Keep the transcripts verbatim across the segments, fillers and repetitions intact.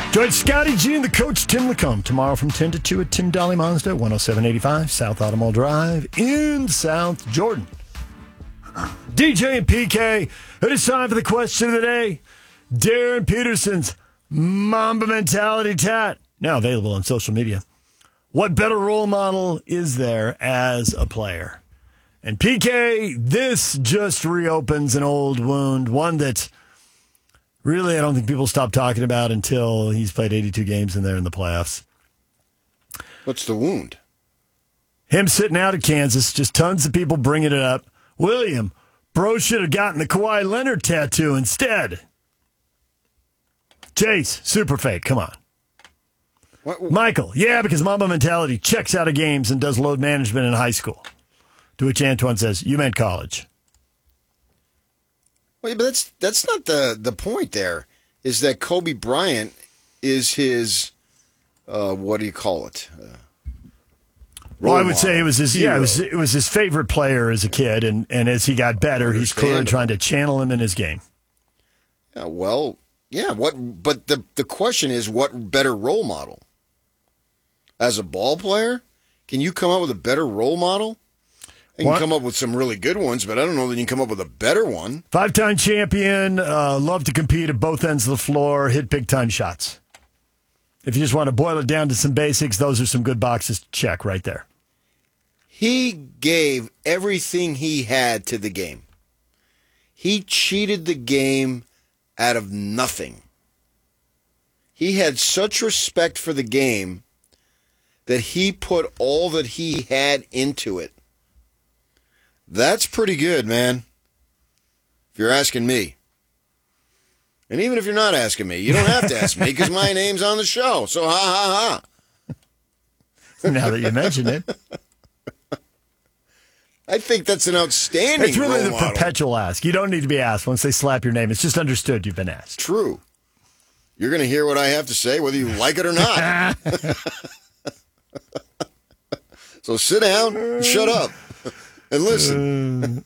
Join Scotty G and the coach Tim Lacombe tomorrow from ten to two at Tim Dolly Mazda, one oh seven eighty-five South Automall Drive in South Jordan. D J and P K, it is time for the question of the day. Darren Peterson's Mamba Mentality Tat, now available on social media. What better role model is there as a player? And P K, this just reopens an old wound, one that really I don't think people stop talking about until he's played eighty-two games in there in the playoffs. What's the wound? Him sitting out at Kansas, just tons of people bringing it up. William, bro should have gotten the Kawhi Leonard tattoo instead. Chase, super fake, come on. What, what? Michael, yeah, because Mamba Mentality checks out of games and does load management in high school. To which Antoine says, you meant college. Wait, but that's that's not the, the point there, is that Kobe Bryant is his, uh, what do you call it? Uh, well, I would say it was his, hero. yeah, it was, it was his favorite player as a kid, and, and as he got better, he's clearly trying to channel him in his game. Yeah, well, yeah, what? But the the question is, what better role model? As a ball player, can you come up with a better role model? You can what? come up with some really good ones, but I don't know that you can come up with a better one. Five-time champion, uh, love to compete at both ends of the floor, hit big-time shots. If you just want to boil it down to some basics, those are some good boxes to check right there. He gave everything he had to the game. He cheated the game out of nothing. He had such respect for the game that he put all that he had into it. That's pretty good, man, if you're asking me. And even if you're not asking me, you don't have to ask me because my name's on the show. So ha, ha, ha. Now that you mention it. I think that's an outstanding It's really role the model. perpetual ask. You don't need to be asked once they slap your name. It's just understood you've been asked. True. You're going to hear what I have to say, whether you like it or not. So sit down and shut up and listen.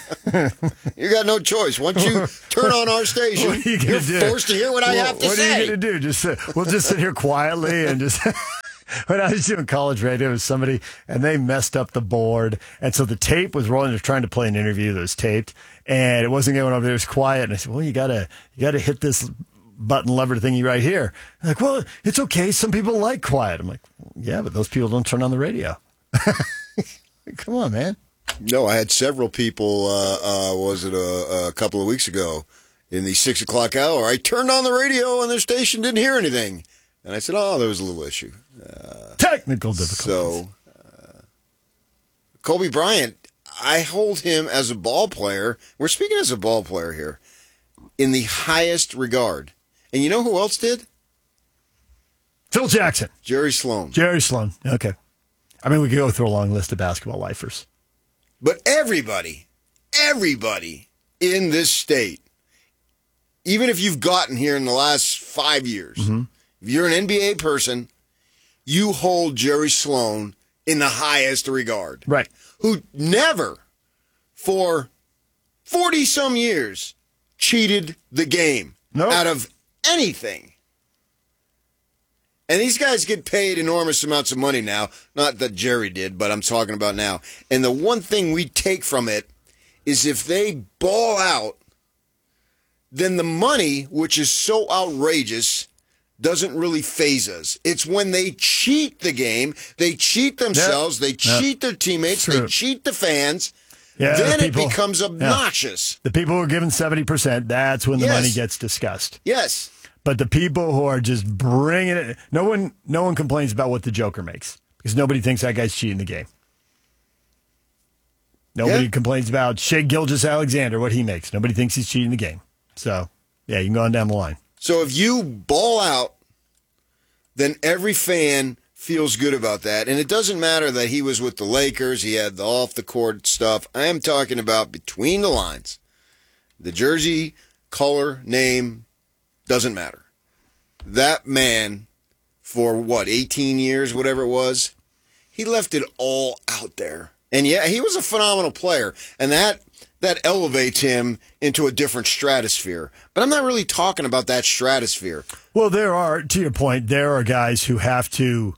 You got no choice. Once you turn on our station, you you're do? forced to hear what well, I have to what say. What are you going to do? Just sit, we'll just sit here quietly and just... When I was doing college radio with somebody, and they messed up the board, and so the tape was rolling. They're trying to play an interview that was taped, and it wasn't going over there. It was quiet, and I said, "Well, you gotta, you gotta hit this button lever thingy right here." They're like, well, it's okay. Some people like quiet. I'm like, yeah, but those people don't turn on the radio. Come on, man. No, I had several people. Uh, uh, was it a, a couple of weeks ago in the six o'clock hour? I turned on the radio, and their station didn't hear anything. And I said, oh, there was a little issue. Uh, Technical difficulties. So, uh, Kobe Bryant, I hold him as a ball player. We're speaking as a ball player here in the highest regard. And you know who else did? Phil Jackson. Jerry Sloan. Jerry Sloan. Okay. I mean, we could go through a long list of basketball lifers. But everybody, everybody in this state, even if you've gotten here in the last five years, mm-hmm. if you're an N B A person, you hold Jerry Sloan in the highest regard. Right. Who never, for forty-some years, cheated the game nope. out of anything. And these guys get paid enormous amounts of money now. Not that Jerry did, but I'm talking about now. And the one thing we take from it is if they ball out, then the money, which is so outrageous, doesn't really faze us. It's when they cheat the game, they cheat themselves, yep. they cheat yep. their teammates, True. they cheat the fans, yeah, then the people, it becomes obnoxious. Yeah. The people who are given seventy percent, that's when the yes. money gets discussed. Yes. But the people who are just bringing it, no one no one complains about what the Joker makes because nobody thinks that guy's cheating the game. Nobody yeah. complains about Shai Gilgeous-Alexander, what he makes. Nobody thinks he's cheating the game. So, yeah, you can go on down the line. So if you ball out, then every fan feels good about that. And it doesn't matter that he was with the Lakers, he had the off-the-court stuff. I am talking about between the lines. The jersey, color, name, doesn't matter. That man, for what, eighteen years, whatever it was, he left it all out there. And yeah, he was a phenomenal player. And that that elevates him into a different stratosphere. But I'm not really talking about that stratosphere. Well, there are, to your point, there are guys who have to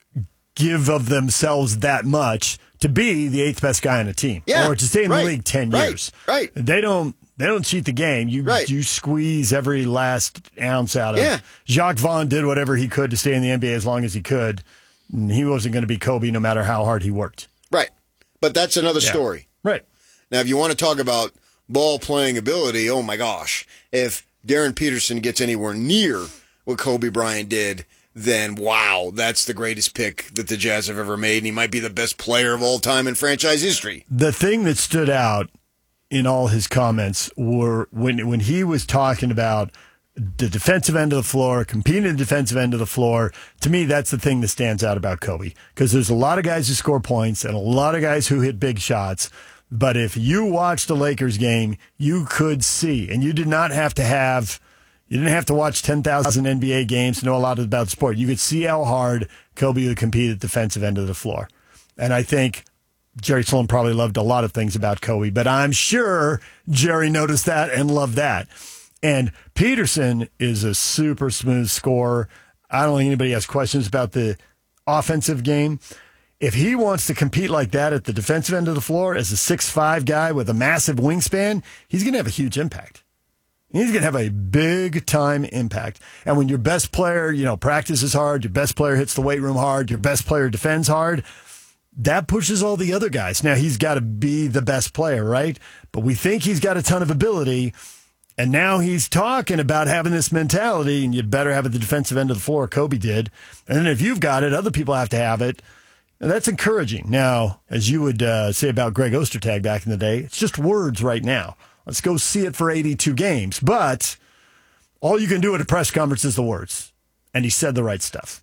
give of themselves that much to be the eighth best guy on a team, yeah, or to stay in right, the league ten right, years. Right. They don't. They don't cheat the game. You right. you squeeze every last ounce out of. Yeah. Jacques Vaughn did whatever he could to stay in the N B A as long as he could. And he wasn't going to be Kobe no matter how hard he worked. Right. But that's another yeah. story. Right. Now, if you want to talk about ball playing ability, oh my gosh, if Darren Peterson gets anywhere near what Kobe Bryant did, then wow, that's the greatest pick that the Jazz have ever made, and he might be the best player of all time in franchise history. The thing that stood out in all his comments were when when he was talking about the defensive end of the floor, competing in the defensive end of the floor. To me, that's the thing that stands out about Kobe, because there's a lot of guys who score points and a lot of guys who hit big shots. But if you watched the Lakers game, you could see, and you did not have to have, you didn't have to watch ten thousand N B A games to know a lot about the sport. You could see how hard Kobe would compete at the defensive end of the floor. And I think Jerry Sloan probably loved a lot of things about Kobe, but I'm sure Jerry noticed that and loved that. And Peterson is a super smooth scorer. I don't think anybody has questions about the offensive game. If he wants to compete like that at the defensive end of the floor as a six five guy with a massive wingspan, he's going to have a huge impact. He's going to have a big-time impact. And when your best player, you know, practices hard, your best player hits the weight room hard, your best player defends hard, that pushes all the other guys. Now, he's got to be the best player, right? But we think he's got a ton of ability, and now he's talking about having this mentality, and you'd better have it at the defensive end of the floor. Kobe did. And then if you've got it, other people have to have it. And that's encouraging. Now, as you would uh, say about Greg Ostertag back in the day, it's just words right now. Let's go see it for eighty-two games. But all you can do at a press conference is the words. And he said the right stuff.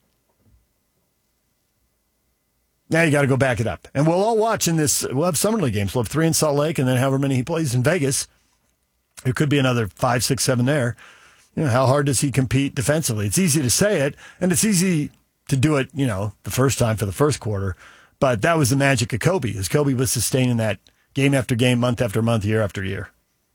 Now you got to go back it up. And we'll all watch in this. We'll have Summer League games. We'll have three in Salt Lake, and then however many he plays in Vegas. There could be another five, six, seven there. You know, how hard does he compete defensively? It's easy to say it, and it's easy to do it, you know, the first time for the first quarter. But that was the magic of Kobe, as Kobe was sustaining that game after game, month after month, year after year.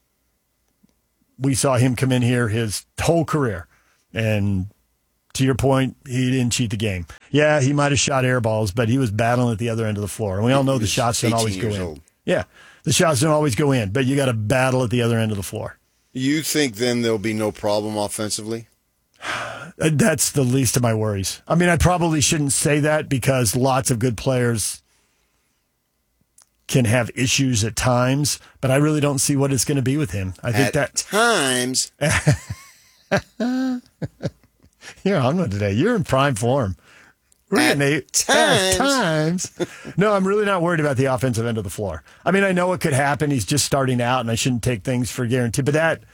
We saw him come in here his whole career, and to your point, he didn't cheat the game. Yeah, he might have shot air balls, but he was battling at the other end of the floor. And we all know the shots don't always go in. Old. Yeah, the shots don't always go in, but you got to battle at the other end of the floor. You think then there'll be no problem offensively? That's the least of my worries. I mean, I probably shouldn't say that because lots of good players can have issues at times, but I really don't see what it's going to be with him. I think at that times. You're on one today. You're in prime form. At times. At times. No, I'm really not worried about the offensive end of the floor. I mean, I know it could happen. He's just starting out, and I shouldn't take things for guaranteed. But that,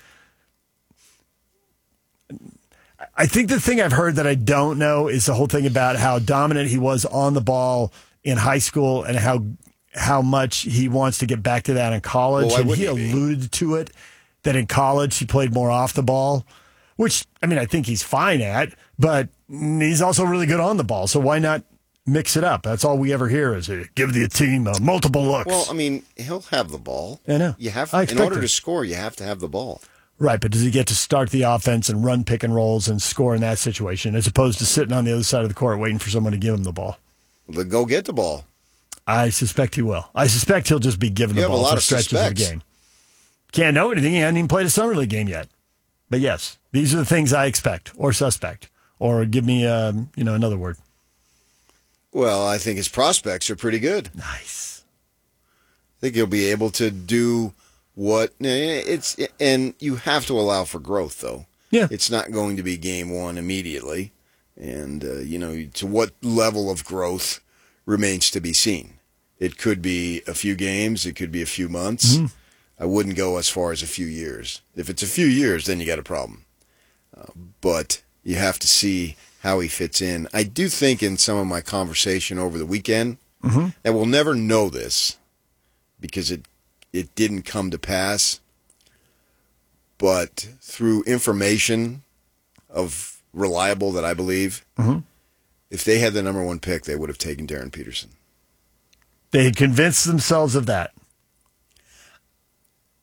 I think the thing I've heard that I don't know is the whole thing about how dominant he was on the ball in high school and how how much he wants to get back to that in college. Well, and he he alluded to it, that in college he played more off the ball, which, I mean, I think he's fine at, but he's also really good on the ball. So why not mix it up? That's all we ever hear is uh, give the team uh, multiple looks. Well, I mean, he'll have the ball. I know. You have I in order it. to score, you have to have the ball. Right, but does he get to start the offense and run pick and rolls and score in that situation as opposed to sitting on the other side of the court waiting for someone to give him the ball? Well, go get the ball. I suspect he will. I suspect he'll just be given you the ball for of stretches suspects. of the game. Can't know anything. He hasn't even played a summer league game yet. But yes, these are the things I expect or suspect. Or give me, um, you know, another word. Well, I think his prospects are pretty good. Nice. I think he'll be able to do what it's, and you have to allow for growth, though. Yeah. It's not going to be game one immediately. And, uh, you know, to what level of growth remains to be seen. It could be a few games. It could be a few months. Mm-hmm. I wouldn't go as far as a few years. If it's a few years, then you got a problem. Uh, but you have to see how he fits in. I do think in some of my conversation over the weekend, mm-hmm. and we'll never know this because it it didn't come to pass, but through information of reliable that I believe, mm-hmm. if they had the number one pick, they would have taken Darren Peterson. They convinced themselves of that.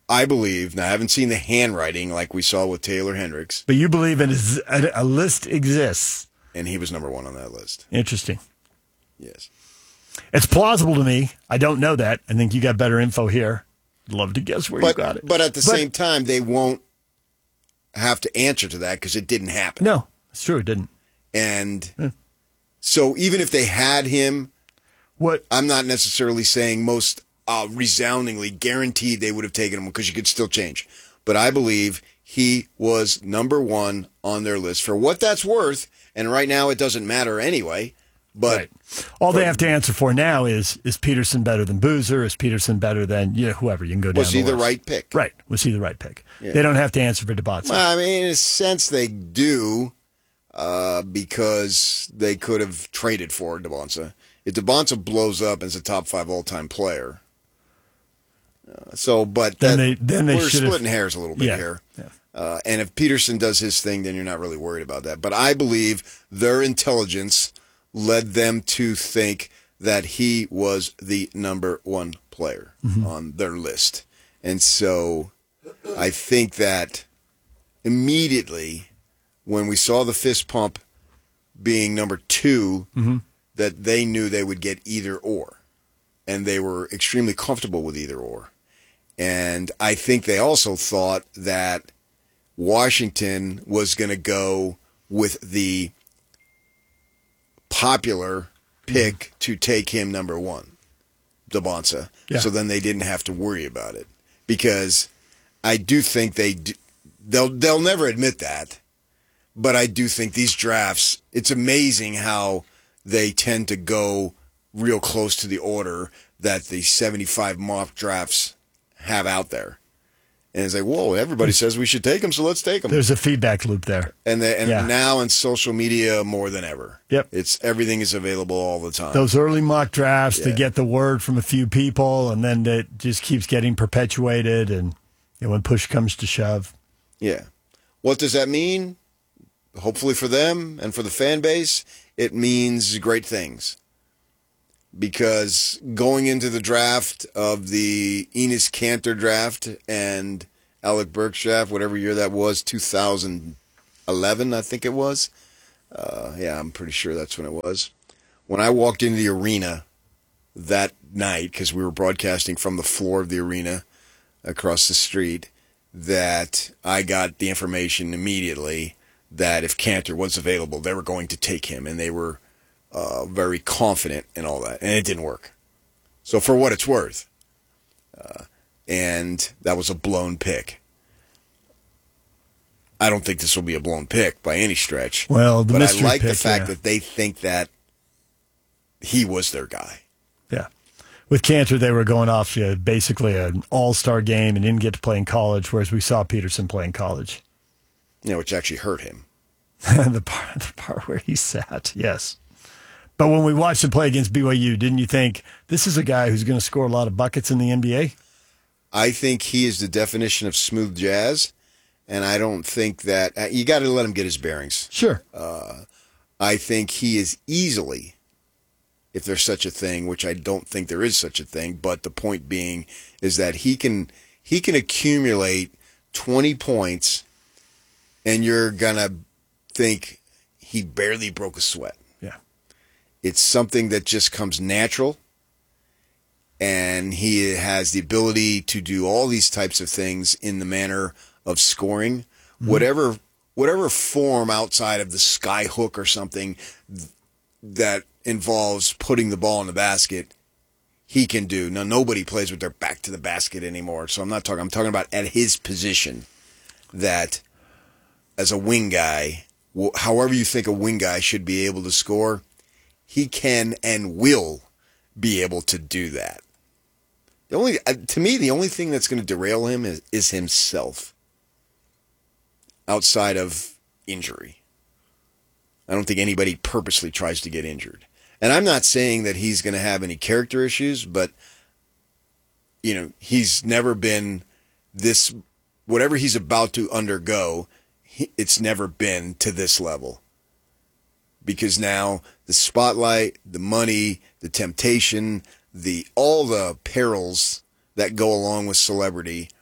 I believe, now I haven't seen the handwriting like we saw with Taylor Hendricks. But you believe it is, a, a list exists. And he was number one on that list. Interesting. Yes. It's plausible to me. I don't know that. I think you got better info here. Love to guess where but, you got it. But at the but, same time, they won't have to answer to that because it didn't happen. No, it's true. It didn't. And yeah. so even if they had him, what I'm not necessarily saying most uh, resoundingly guaranteed they would have taken him because you could still change. But I believe he was number one on their list for what that's worth. And right now it doesn't matter anyway. But right. all but, they have to answer for now is, is Peterson better than Boozer? Is Peterson better than you know, whoever? You can go down Was he the, the list. right pick? Right. Was he the right pick? Yeah. They don't have to answer for DeBotson. Well, I mean, in a sense, they do uh, because they could have traded for DeBonsa. If DeBonsa blows up as a top five all-time player, uh, so but then that, they then they we're should've, splitting hairs a little bit yeah, here. Yeah. Uh, and if Peterson does his thing, then you're not really worried about that. But I believe their intelligence led them to think that he was the number one player mm-hmm. on their list. And so I think that immediately when we saw the fist pump being number two, mm-hmm. that they knew they would get either or. And they were extremely comfortable with either or. And I think they also thought that Washington was going to go with the popular pick to take him number one, DeBonsa. Yeah. So then they didn't have to worry about it because I do think they do, they'll they'll never admit that, but I do think these drafts. It's amazing how they tend to go real close to the order that the seventy-five mock drafts have out there. And it's like, whoa, everybody says we should take them, so let's take them. There's a feedback loop there. And the, and yeah. now in social media more than ever. Yep. It's everything is available all the time. Those early mock drafts, yeah. they get the word from a few people, and then it just keeps getting perpetuated, and you know, when push comes to shove. Yeah. What does that mean? Hopefully for them and for the fan base, it means great things. Because going into the draft of the Enes Kanter draft and Alec Burks draft, whatever year that was, two thousand eleven, I think it was. Uh, yeah, I'm pretty sure that's when it was. When I walked into the arena that night, because we were broadcasting from the floor of the arena across the street, that I got the information immediately that if Kanter was available, they were going to take him, and they were Uh, very confident in all that, and it didn't work. So for what it's worth, uh, and that was a blown pick. I don't think this will be a blown pick by any stretch. Well, the but mystery I like pick, the fact yeah. that they think that he was their guy. Yeah. With Kanter, they were going off uh, basically an all-star game and didn't get to play in college, whereas we saw Peterson play in college. Yeah, which actually hurt him. the part, the part where he sat, yes. But when we watched him play against B Y U, didn't you think this is a guy who's going to score a lot of buckets in the N B A? I think he is the definition of smooth jazz, and I don't think that uh, you got to let him get his bearings. Sure. Uh, I think he is easily, if there's such a thing, which I don't think there is such a thing, but the point being is that he can he can accumulate twenty points, and you're gonna think he barely broke a sweat. It's something that just comes natural, and he has the ability to do all these types of things in the manner of scoring. Mm-hmm. Whatever whatever form outside of the sky hook or something that involves putting the ball in the basket, he can do. Now, nobody plays with their back to the basket anymore, so I'm not talking. I'm talking about at his position, that as a wing guy, however you think a wing guy should be able to score, he can and will be able to do that. The only, to me, the only thing that's going to derail him is, is himself, outside of injury. I don't think anybody purposely tries to get injured. And I'm not saying that he's going to have any character issues, but, you know, he's never been this, whatever he's about to undergo, he, it's never been to this level. Because now the spotlight, the money, the temptation, the all the perils that go along with celebrity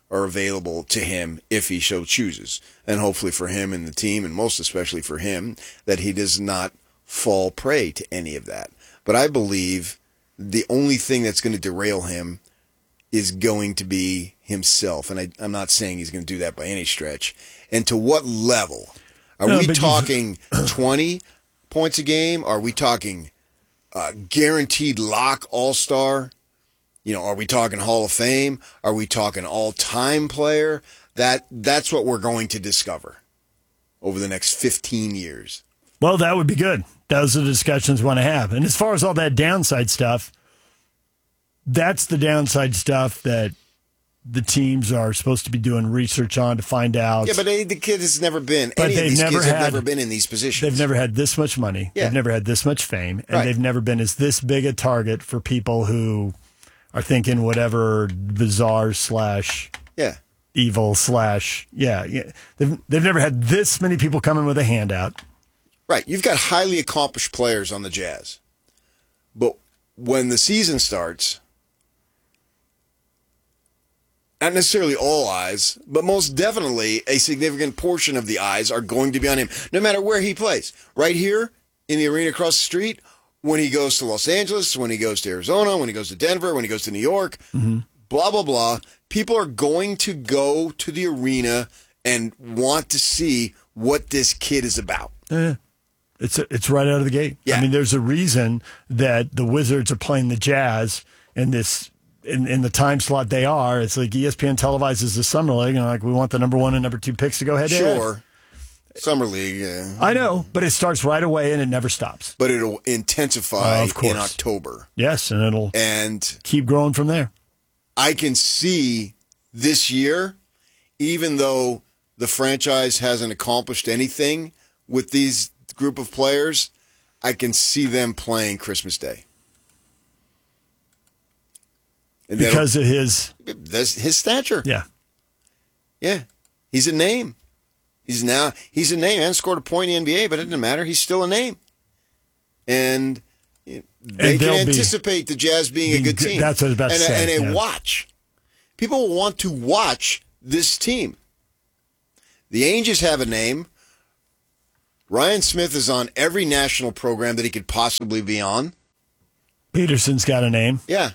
are available to him if he so chooses. And hopefully for him and the team, and most especially for him, that he does not fall prey to any of that. But I believe the only thing that's going to derail him is going to be himself. And I, I'm not saying he's going to do that by any stretch. And to what level? Are No, we but talking twenty points a game? Are we talking uh, guaranteed lock all-star? You know, are we talking Hall of Fame? Are we talking all-time player? That that's what we're going to discover over the next fifteen years. Well, that would be good. Those are the discussions we want to have. And as far as all that downside stuff, that's the downside stuff that the teams are supposed to be doing research on to find out. Yeah, but they, the kid has never been. But any of they've these never kids had- have never been in these positions. They've never had this much money. Yeah. They've never had this much fame. And Right. they've never been as this big a target for people who are thinking whatever bizarre slash Yeah. evil slash, yeah. yeah. They've, they've never had this many people coming with a handout. Right. You've got highly accomplished players on the Jazz. But when the season starts, not necessarily all eyes, but most definitely a significant portion of the eyes are going to be on him, no matter where he plays. Right here in the arena across the street, when he goes to Los Angeles, when he goes to Arizona, when he goes to Denver, when he goes to New York, Mm-hmm. blah, blah, blah. People are going to go to the arena and want to see what this kid is about. Eh, it's it's right out of the gate. Yeah. I mean, there's a reason that the Wizards are playing the Jazz in this in, in the time slot they are. It's like E S P N televises the Summer League, and like we want the number one and number two picks to go head to head. Sure. Summer League, yeah. I know, but it starts right away and it never stops. But it'll intensify Uh, of course. in October. Yes, and it'll And keep growing from there. I can see this year, even though the franchise hasn't accomplished anything with these group of players, I can see them playing Christmas Day. And that'll- Because of his, that's his stature. yeah. Yeah. He's a name. He's now he's a name. He hasn't scored a point in the N B A, but it doesn't matter. He's still a name. And they And can they'll be- anticipate the Jazz being a be good good- team. that's what I was about to and, say, And a yeah. watch. People will want to watch this team. The Angels have a name. Ryan Smith is on every national program that he could possibly be on. Peterson's got a name. Yeah.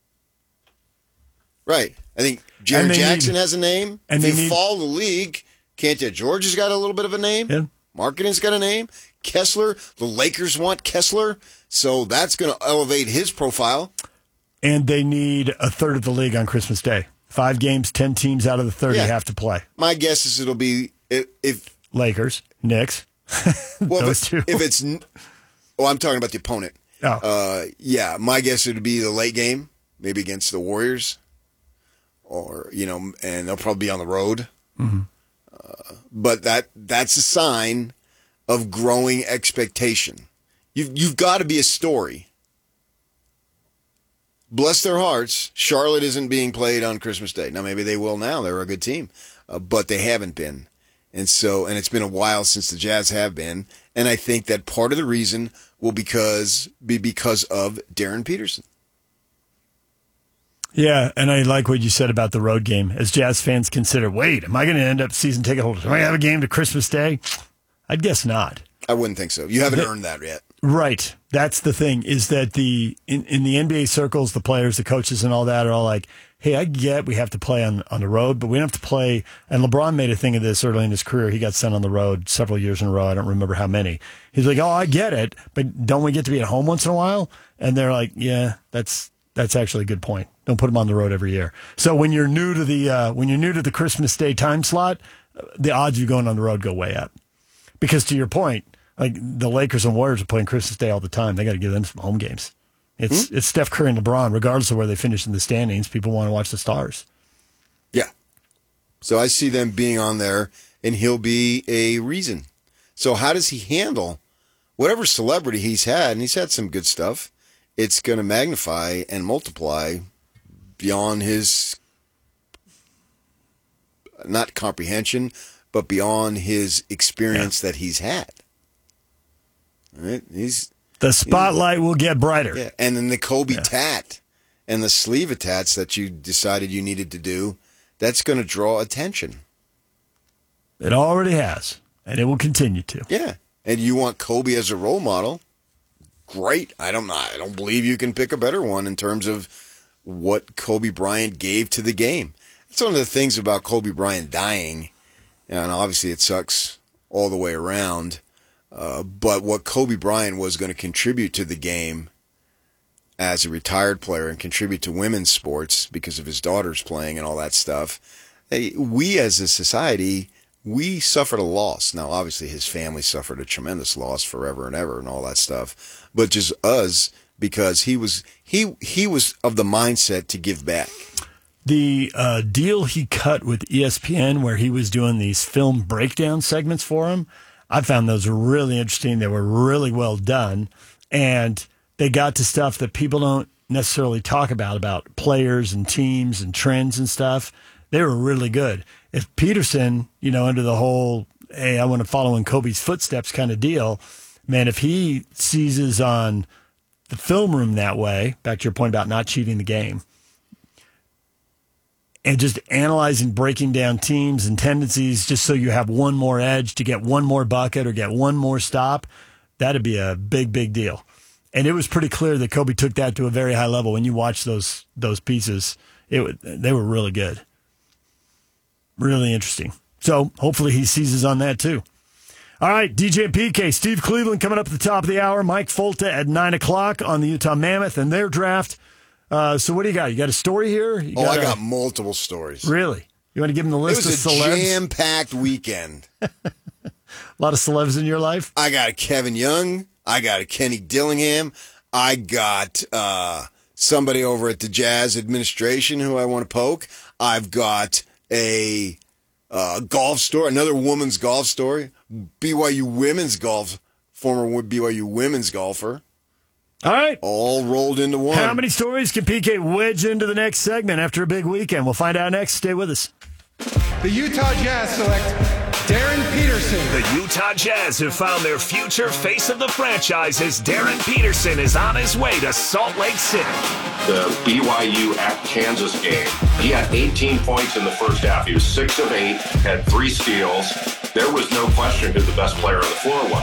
Right. I think Jared And they Jackson need- has a name. and if they you need- follow the league, Kenta George has got a little bit of a name. Yeah. Marketing's got a name. Kessler, the Lakers want Kessler, so that's going to elevate his profile. And they need a third of the league on Christmas Day. Five games, ten teams out of the thirty Yeah. have to play. My guess is it'll be if, if Lakers, Knicks, well, those if, two. if it's n- oh, I'm talking about the opponent. Oh. Uh, yeah, my guess it would be the late game, maybe against the Warriors, or you know, and they'll probably be on the road. Mm-hmm. Uh, but that that's a sign of growing expectation. You've you've got to be a story. Bless their hearts, Charlotte isn't being played on Christmas Day. Now, maybe they will now. They're a good team. Uh, but they haven't been. And so, and it's been a while since the Jazz have been. And I think that part of the reason will because be because of Darren Peterson. Yeah, and I like what you said about the road game. As Jazz fans consider, wait, am I going to end up season ticket holders? Am I going to have a game to Christmas Day? I'd guess not. I wouldn't think so. You haven't The- earned that yet. Right. That's the thing, is that the in, in the N B A circles, the players, the coaches, and all that are all like, hey, I get we have to play on, on the road, but we don't have to play. And LeBron made a thing of this early in his career. He got sent on the road several years in a row. I don't remember how many. He's like, oh, I get it, but don't we get to be at home once in a while? And they're like, yeah, that's that's actually a good point. Don't put them on the road every year. So when you're new to the uh, when you're new to the Christmas Day time slot, the odds of you going on the road go way up. Because to your point, like the Lakers and Warriors are playing Christmas Day all the time. They got to give them some home games. It's Hmm? it's Steph Curry and LeBron, regardless of where they finish in the standings. People want to watch the stars. Yeah. So I see them being on there, and he'll be a reason. So how does he handle whatever celebrity he's had? And he's had some good stuff. It's going to magnify and multiply beyond his, not comprehension, but beyond his experience that he's had. All right? He's The spotlight will get brighter. yeah, and then the Kobe tat and the sleeve attach that you decided you needed to do that's going to draw attention. It already has, and it will continue to. Yeah, and you want Kobe as a role model? Great. I don't I don't believe you can pick a better one in terms of what Kobe Bryant gave to the game. It's one of the things about Kobe Bryant dying, and obviously it sucks all the way around, uh, but what Kobe Bryant was going to contribute to the game as a retired player and contribute to women's sports because of his daughters playing and all that stuff, they, we as a society, we suffered a loss. Now, obviously, his family suffered a tremendous loss forever and ever and all that stuff, but just us, because he was he he was of the mindset to give back. The uh, deal he cut with E S P N where he was doing these film breakdown segments for him, I found those really interesting. They were really well done, and they got to stuff that people don't necessarily talk about, about players and teams and trends and stuff. They were really good. If Peterson, you know, under the whole, hey, I want to follow in Kobe's footsteps kind of deal, man, if he seizes on the film room that way, back to your point about not cheating the game, and just analyzing, breaking down teams and tendencies just so you have one more edge to get one more bucket or get one more stop, that'd be a big, big deal. And it was pretty clear that Kobe took that to a very high level. When you watch those those pieces, it they were really good. Really interesting. So hopefully he seizes on that too. All right, D J and P K, Steve Cleveland coming up at the top of the hour. Mike Folta at nine o'clock on the Utah Mammoth and their draft. Uh, so what do you got? You got a story here? You oh, got I a, got multiple stories. Really? You want to give them the list it was of a celebs? jam-packed weekend. A lot of celebs in your life? I got a Kevin Young. I got a Kenny Dillingham. I got uh, somebody over at the Jazz administration who I want to poke. I've got a uh, golf story, another woman's golf story. B Y U women's golf, former B Y U women's golfer. All right. All rolled into one. How many stories can P K wedge into the next segment after a big weekend? We'll find out next. Stay with us. The Utah Jazz select Darren Peterson. The Utah Jazz have found their future face of the franchise as Darren Peterson is on his way to Salt Lake City. The B Y U at Kansas game, he had eighteen points in the first half. He was six of eight, had three steals. There was no question who the best player on the floor was.